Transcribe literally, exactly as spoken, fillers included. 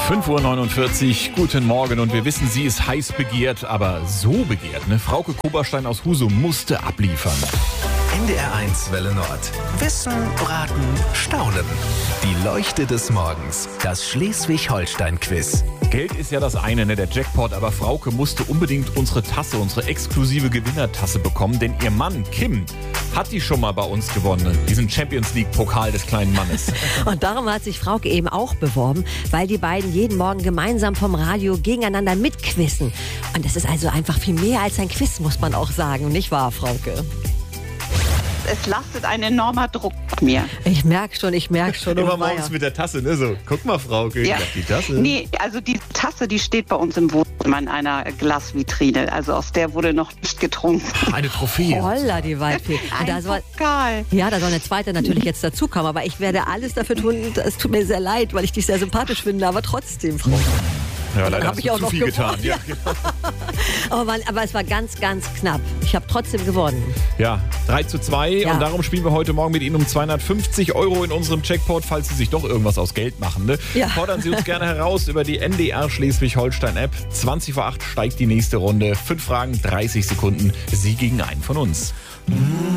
fünf Uhr neunundvierzig, guten Morgen und wir wissen, sie ist heiß begehrt, aber so begehrt, ne? Frauke Koberstein aus Husum musste abliefern. N D R eins Welle Nord. Wissen, Raten, Staunen. Die Leuchte des Morgens. Das Schleswig-Holstein-Quiz. Geld ist ja das eine, ne, der Jackpot, aber Frauke musste unbedingt unsere Tasse, unsere exklusive Gewinnertasse bekommen, denn ihr Mann Kim hat die schon mal bei uns gewonnen, diesen Champions League Pokal des kleinen Mannes. Und darum hat sich Frauke eben auch beworben, weil die beiden jeden Morgen gemeinsam vom Radio gegeneinander mitquizzen. Und das ist also einfach viel mehr als ein Quiz, muss man auch sagen, nicht wahr, Frauke? Es lastet ein enormer Druck auf mir. Ich merke schon, ich merke schon. Immer oh morgens weia. mit der Tasse, ne? So, guck mal, Frauke, Ja. die Tasse. Nee, also die Tasse, die steht bei uns im Wohnzimmer in einer Glasvitrine. Also aus der wurde noch nicht getrunken. Eine Trophäe. Holla, die Waldfee. Und da Ein soll, Pokal. ja, da soll eine zweite natürlich jetzt dazukommen. Aber ich werde alles dafür tun. Es tut mir sehr leid, weil ich dich sehr sympathisch finde. Aber trotzdem, Frauke. Ja, leider hab hast ich du auch zu noch viel gewonnen. getan. Ja, genau. Oh Mann, aber es war ganz, ganz knapp. Ich habe trotzdem gewonnen. Ja, drei zu zwei Ja. und darum spielen wir heute Morgen mit Ihnen um zweihundertfünfzig Euro in unserem Jackpot, falls Sie sich doch irgendwas aus Geld machen. Ne? Ja. Fordern Sie uns gerne heraus über die N D R Schleswig-Holstein-App. zwanzig vor acht steigt die nächste Runde. Fünf Fragen, dreißig Sekunden. Sie gegen einen von uns.